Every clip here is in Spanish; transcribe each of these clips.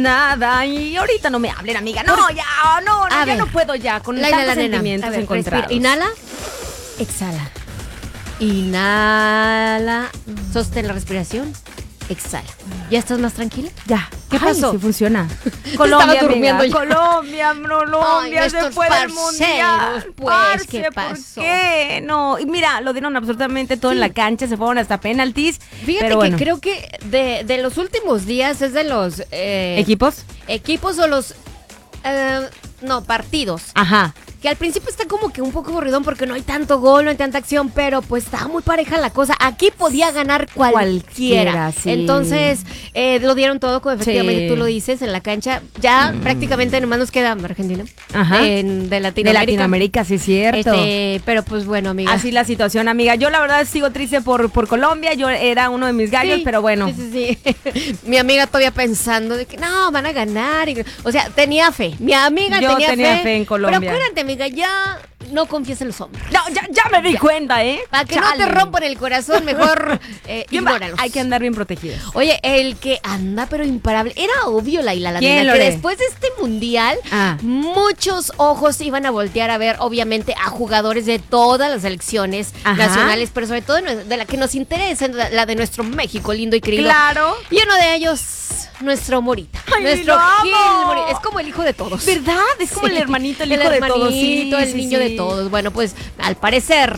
nada. Y ahorita no me hablen, amiga. No, ya no puedo ya. Con tantos sentimientos encontrados. Respira. Inhala. Exhala. Inhala. Sostén la respiración. Exhala. ¿Ya estás más tranquila? Ya. ¿Qué pasó? Sí funciona. Estaba durmiendo ya. Colombia, Ay, se fue del mundial. Pues, ¿qué ¿por pasó? qué? No, y mira, lo dieron absolutamente todo en la cancha, se fueron hasta penaltis. Fíjate pero bueno. que creo que de los últimos días es de los ¿Equipos? o los partidos. Ajá. Que al principio está como que un poco aburridón porque no hay tanto gol, no hay tanta acción, pero pues está muy pareja la cosa. Aquí podía ganar cualquiera. Sí. Entonces, lo dieron todo, como efectivamente tú lo dices, en la cancha. Ya prácticamente nomás nos queda Argentina. Ajá. De Latinoamérica. De Latinoamérica, sí es cierto. Pero pues bueno, amiga. Así la situación, amiga. Yo la verdad sigo triste por Colombia. Yo era uno de mis gallos, Sí, pero bueno. Sí. Mi amiga todavía pensando de que no, van a ganar. O sea, tenía fe. Mi amiga Yo tenía fe en Colombia. Pero acuérdate, amiga, ya no confíes en los hombres. No, ya me di cuenta, ¿eh? Para que no te rompan el corazón, mejor ignóralos. Hay que andar bien protegidos. Oye, el que anda pero imparable, era obvio, la ¿Quién, nena, que Lore? después de este mundial, muchos ojos iban a voltear a ver, obviamente, a jugadores de todas las selecciones nacionales, pero sobre todo de la que nos interesa, la de nuestro México lindo y querido. Claro. Y uno de ellos, nuestro Morita. Ay, nuestro lo amo. Gil Morita. Es como el hijo de todos. ¿Verdad? Es como el hermanito, el hijo de hermanito, todos. Sí, el niño de todos. Bueno, pues al parecer,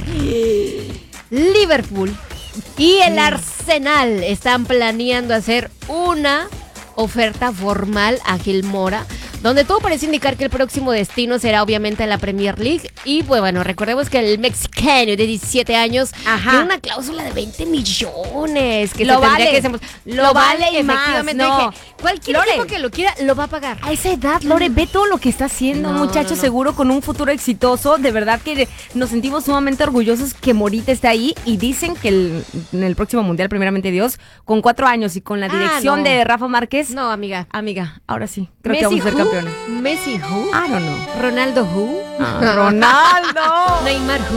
Liverpool y el Arsenal están planeando hacer una oferta formal a Gil Mora, donde todo parece indicar que el próximo destino será obviamente la Premier League. Y pues bueno, recordemos que el mexicano de 17 años tiene una cláusula de 20 millones. Que lo vale. Lo vale y efectivamente. más. No. Cualquier equipo que lo quiera lo va a pagar. A esa edad, Lore, ve todo lo que está haciendo, muchacho, seguro con un futuro exitoso. De verdad que nos sentimos sumamente orgullosos que Morita esté ahí. Y dicen que en el próximo Mundial, primeramente Dios, con 4 años y con la dirección de Rafa Márquez. No, amiga. Amiga, ahora sí, creo que vamos a ser campeones. Messi who? I don't know. Ronaldo who? Ronaldo. Neymar who?